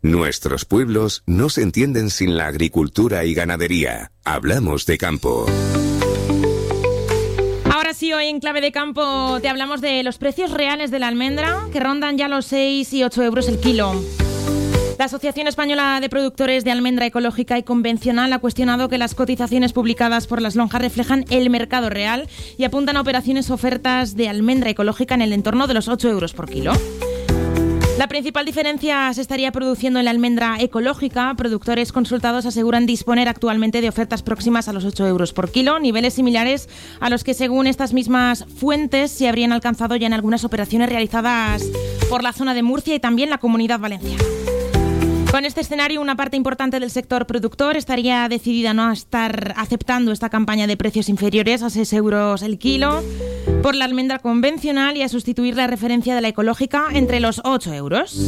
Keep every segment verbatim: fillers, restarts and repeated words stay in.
Nuestros pueblos no se entienden sin la agricultura y ganadería. Hablamos de campo. Ahora sí, hoy en Clave de Campo te hablamos de los precios reales de la almendra, que rondan ya los seis y ocho euros el kilo. La Asociación Española de Productores de Almendra Ecológica y Convencional ha cuestionado que las cotizaciones publicadas por las lonjas reflejan el mercado real y apuntan a operaciones ofertas de almendra ecológica en el entorno de los ocho euros por kilo. La principal diferencia se estaría produciendo en la almendra ecológica. Productores consultados aseguran disponer actualmente de ofertas próximas a los ocho euros por kilo, niveles similares a los que, según estas mismas fuentes, se habrían alcanzado ya en algunas operaciones realizadas por la zona de Murcia y también la Comunidad Valenciana. Con este escenario, una parte importante del sector productor estaría decidida no a estar aceptando esta campaña de precios inferiores a seis euros el kilo por la almendra convencional y a sustituir la referencia de la ecológica entre los ocho euros.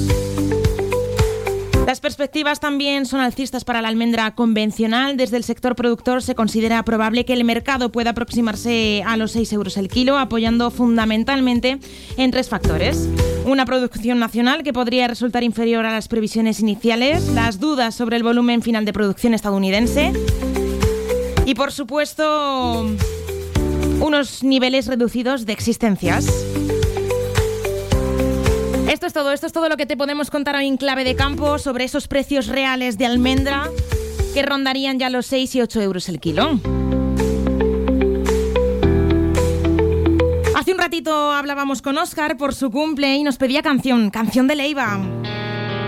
Las perspectivas también son alcistas para la almendra convencional. Desde el sector productor se considera probable que el mercado pueda aproximarse a los seis euros el kilo, apoyando fundamentalmente en tres factores. Una producción nacional que podría resultar inferior a las previsiones iniciales, las dudas sobre el volumen final de producción estadounidense y, por supuesto, unos niveles reducidos de existencias. Esto es todo, esto es todo lo que te podemos contar hoy en Clave de Campo sobre esos precios reales de almendra que rondarían ya los seis y ocho euros el kilo. Hace un ratito hablábamos con Óscar por su cumple y nos pedía canción, canción de Leiva.